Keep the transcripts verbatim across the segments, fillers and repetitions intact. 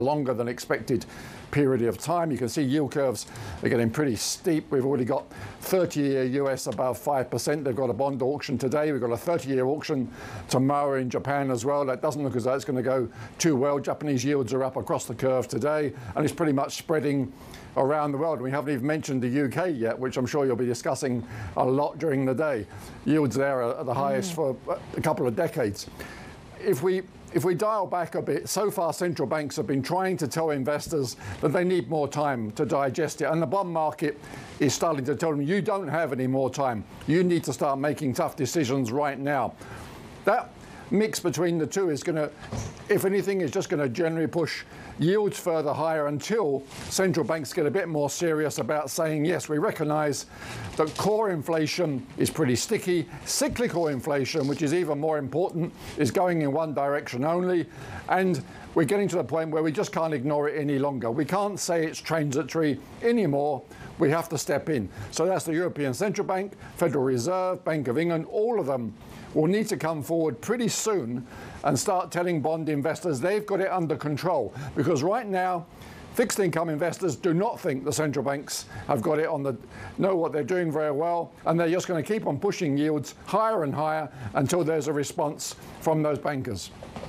longer than expected period of time. You can see yield curves are getting pretty steep. We've already got thirty-year U S above five percent. They've got a bond auction today. We've got a thirty-year auction tomorrow in Japan as well. That doesn't look as though it's going to go too well. Japanese yields are up across the curve today, and it's pretty much spreading around the world. We haven't even mentioned the U K yet, which I'm sure you'll be discussing a lot during the day. Yields there are at the highest mm. for a couple of decades. If we If we dial back a bit, so far central banks have been trying to tell investors that they need more time to digest it. And the bond market is starting to tell them, you don't have any more time. You need to start making tough decisions right now. That mix between the two is going to, if anything, is just going to generally push yields further higher until central banks get a bit more serious about saying, yes, we recognise that core inflation is pretty sticky. Cyclical inflation, which is even more important, is going in one direction only. And we're getting to the point where we just can't ignore it any longer. We can't say it's transitory anymore. We have to step in. So that's the European Central Bank, Federal Reserve, Bank of England, all of them will need to come forward pretty soon and start telling bond investors they've got it under control. Because right now, fixed income investors do not think the central banks have got it on the, know what they're doing very well, and they're just going to keep on pushing yields higher and higher until there's a response from those bankers.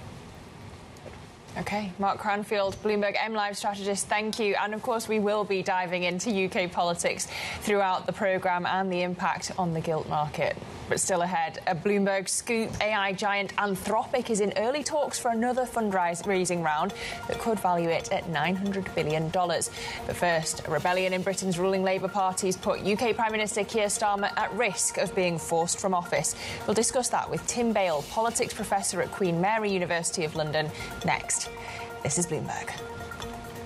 OK, Mark Cranfield, Bloomberg M Live strategist, thank you. And of course, we will be diving into U K politics throughout the programme and the impact on the gilt market. But still ahead, a Bloomberg scoop, A I giant Anthropic is in early talks for another fundraising round that could value it at nine hundred billion dollars. But first, a rebellion in Britain's ruling Labour Party has put U K Prime Minister Keir Starmer at risk of being forced from office. We'll discuss that with Tim Bale, politics professor at Queen Mary University of London, next. This is Bloomberg.